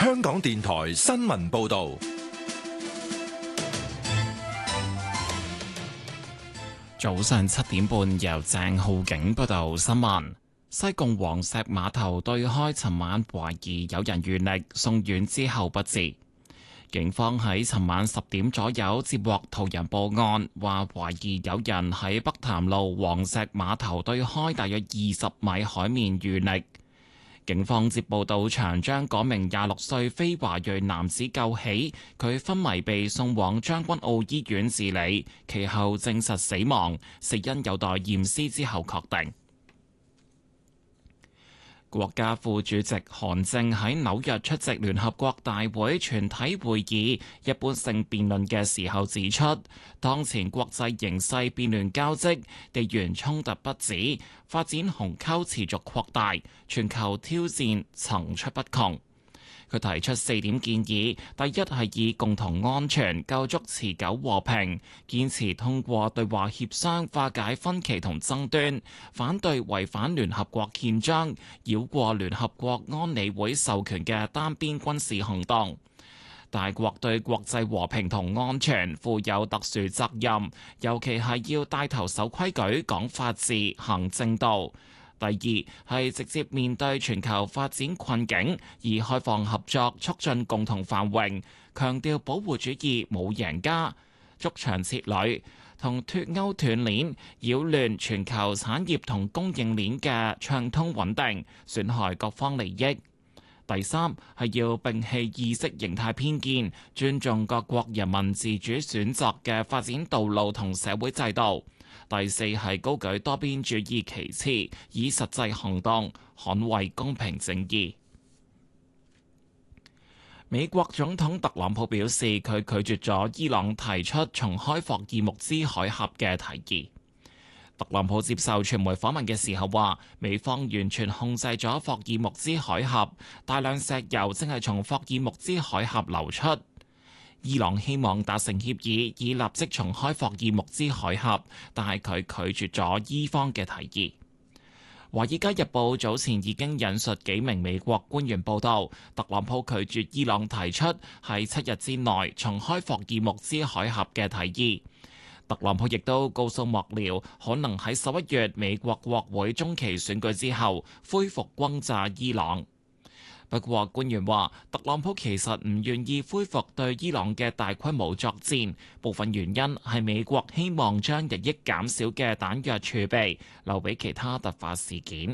香港電台新聞報道。 早上7點半，由鄭浩景報道新聞。西貢黃石碼頭對開，尋晚懷疑有人遇溺，送院之後不治。警方喺尋晚10點左右接獲途人報案，話懷疑有人喺北潭路黃石碼頭對開大約20米海面遇溺。警方接報到場，將嗰名26歲非華裔男子救起，佢昏迷被送往將軍澳醫院治理，其後證實死亡，死因有待驗屍之後確定。國家副主席韓正喺紐約出席聯合國大會全體會議一般性辯論嘅時候指出，當前國際形勢變亂交織，地緣衝突不止，發展鴻溝持續擴大，全球挑戰層出不窮。佢提出4點建議，第一係以共同安全構築持久和平，堅持通過對話協商化解分歧同爭端，反對違反聯合國憲章、繞過聯合國安理會授權嘅單邊軍事行動。大國對國際和平同安全負有特殊責任，尤其係要帶頭守規矩、講法治、行正道。第二係直接面對全球發展困境，以開放合作促進共同繁榮，強調保護主義冇贏家，築牆設壘同脫鈎斷鏈，擾亂全球產業同供應鏈嘅暢通穩定，損害各方利益。第三係要摒棄意識形態偏見，尊重各國人民自主選擇嘅發展道路同社會制度。第四係高舉多邊主義旗幟，以實際行動捍衛公平正義。美國總統特朗普表示，佢拒絕咗伊朗提出重開霍爾木茲海峽嘅提議。特朗普接受傳媒訪問嘅時候話，美方完全控制咗霍爾木茲海峽，大量石油正係從霍爾木茲海峽流出。伊朗希望達成協議，以立即重開霍爾木茲海峽，但係佢拒絕咗伊方嘅提議。《華爾街日報》早前已經引述幾名美國官員報道，特朗普拒絕伊朗提出喺7日之內重開霍爾木茲海峽嘅提議。特朗普亦都告訴幕僚，可能喺11月美國國會中期選舉之後恢復轟炸伊朗。不過官員話，特朗普其實唔願意恢復對伊朗嘅大規模作戰，部分原因係美國希望將日益減少嘅彈藥儲備留俾其他突發事件。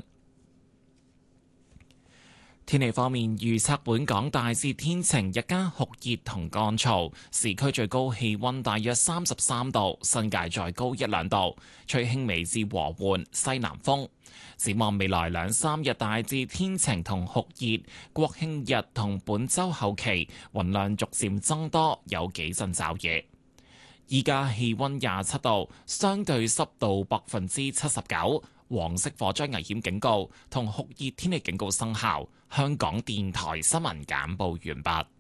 天氣方面預測，本港大致天晴，日間酷熱同乾燥，市區最高氣溫大約33度，新界再高1-2度，吹輕微至和緩西南風。展望未來2-3日大致天晴同酷熱，國慶日同本週後期雲量逐漸增多，有幾陣驟雨。依家氣溫27度，相對濕度79%，黃色火災危險警告同酷熱天氣警告生效。香港電台新聞簡報完畢。